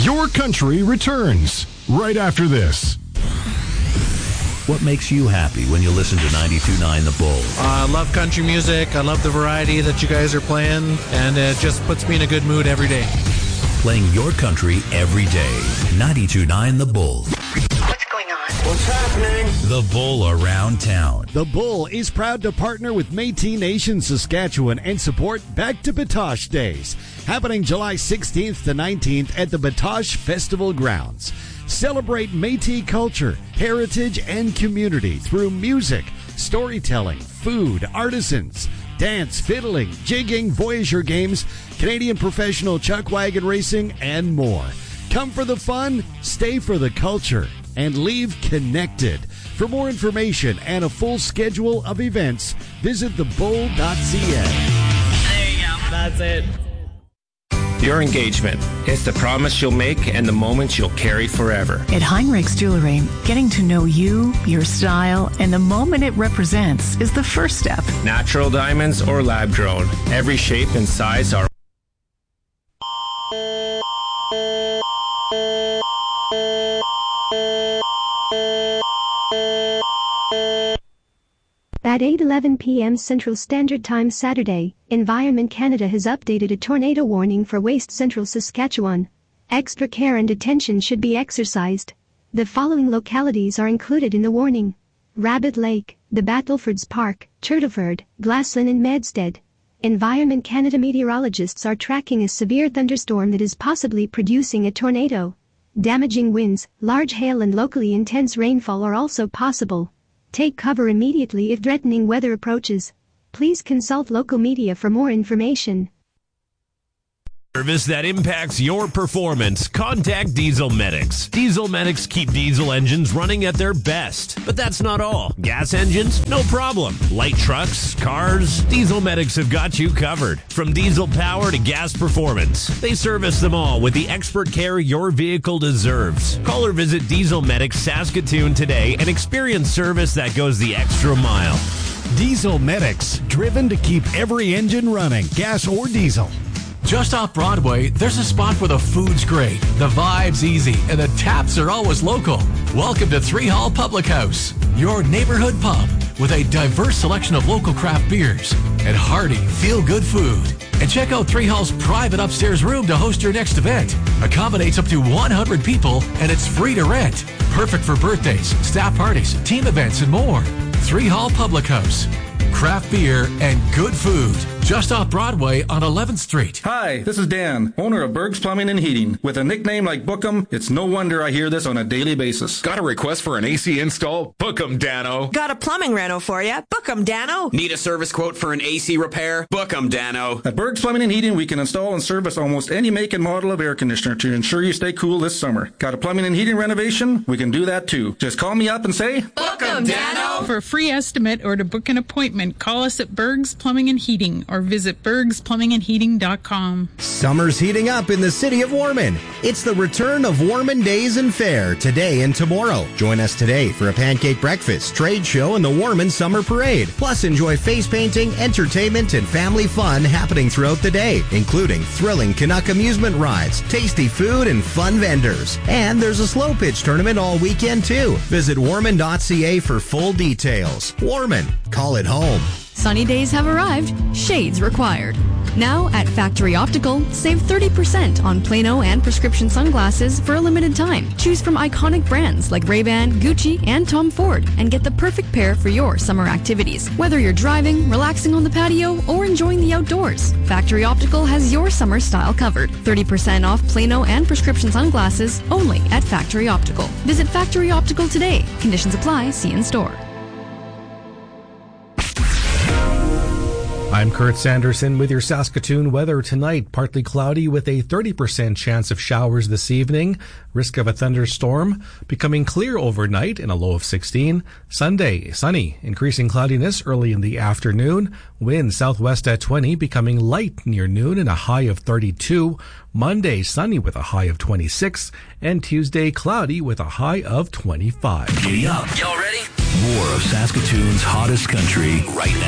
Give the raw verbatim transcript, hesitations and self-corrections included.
Your Country returns right after this. What makes you happy when you listen to ninety-two point nine The Bull? I uh, love country music. I love the variety that you guys are playing, and it just puts me in a good mood every day. Playing your country every day. ninety-two point nine The Bull. What's going on? What's happening? The Bull around town. The Bull is proud to partner with Métis Nation Saskatchewan and support Back to Batoche Days, happening July sixteenth to nineteenth at the Batoche Festival Grounds. Celebrate Métis culture, heritage, and community through music, storytelling, food, artisans, dance, fiddling, jigging, Voyager games, Canadian professional chuck wagon racing, and more. Come for the fun, stay for the culture, and leave connected. For more information and a full schedule of events, visit the bull dot c a. There you go. That's it. Your engagement. It's the promise you'll make and the moments you'll carry forever. At Heinrichs Jewelry, getting to know you, your style, and the moment it represents is the first step. Natural diamonds or lab grown. Every shape and size are. At eight eleven p.m. Central Standard Time Saturday, Environment Canada has updated a tornado warning for West Central Saskatchewan. Extra care and attention should be exercised. The following localities are included in the warning: Rabbit Lake, the Battlefords Park, Cherteford, Glaslyn and Medstead. Environment Canada meteorologists are tracking a severe thunderstorm that is possibly producing a tornado. Damaging winds, large hail and locally intense rainfall are also possible. Take cover immediately if threatening weather approaches. Please consult local media for more information. Service that impacts your performance. Contact Diesel Medics. Diesel Medics keep diesel engines running at their best. But that's not all. Gas engines? No problem. Light trucks, cars? Diesel Medics have got you covered. From diesel power to gas performance, they service them all with the expert care your vehicle deserves. Call or visit Diesel Medics Saskatoon today and experience service that goes the extra mile. Diesel Medics, driven to keep every engine running, gas or diesel. Just off Broadway, there's a spot where the food's great, the vibe's easy, and the taps are always local. Welcome to Three Hall Public House, your neighborhood pub with a diverse selection of local craft beers and hearty, feel-good food. And check out Three Hall's private upstairs room to host your next event. Accommodates up to one hundred people, and it's free to rent. Perfect for birthdays, staff parties, team events, and more. Three Hall Public House. Craft beer and good food. Just off Broadway on eleventh Street. Hi, this is Dan, owner of Berg's Plumbing and Heating. With a nickname like Bookham, it's no wonder I hear this on a daily basis. Got a request for an A C install? Book 'em, Dano. Got a plumbing reno for you? Book 'em, Dano. Need a service quote for an A C repair? Book 'em, Dano. At Berg's Plumbing and Heating, we can install and service almost any make and model of air conditioner to ensure you stay cool this summer. Got a plumbing and heating renovation? We can do that too. Just call me up and say, Book 'em, Dano. For a free estimate or to book an appointment, call us at Berg's Plumbing and Heating or visit bergs plumbing and heating dot com. Summer's heating up in the city of Warman. It's the return of Warman Days and Fair today and tomorrow. Join us today for a pancake breakfast, trade show, and the Warman Summer Parade. Plus, enjoy face painting, entertainment, and family fun happening throughout the day, including thrilling Canuck amusement rides, tasty food, and fun vendors. And there's a slow pitch tournament all weekend, too. Visit warman dot c a for full details. Warman, call it home. Sunny days have arrived. Shades required. Now at Factory Optical, save thirty percent on Plano and prescription sunglasses for a limited time. Choose from iconic brands like Ray-Ban, Gucci, and Tom Ford and get the perfect pair for your summer activities. Whether you're driving, relaxing on the patio, or enjoying the outdoors, Factory Optical has your summer style covered. thirty percent off Plano and prescription sunglasses only at Factory Optical. Visit Factory Optical today. Conditions apply. See in store. I'm Kurt Sanderson with your Saskatoon weather tonight. Partly cloudy with a thirty percent chance of showers this evening. Risk of a thunderstorm. Becoming clear overnight and a low of sixteen. Sunday, sunny. Increasing cloudiness early in the afternoon. Wind southwest at twenty, becoming light near noon and a high of thirty-two. Monday, sunny with a high of twenty-six. And Tuesday, cloudy with a high of twenty-five. Giddy up. Y'all ready? More of Saskatoon's hottest country right now.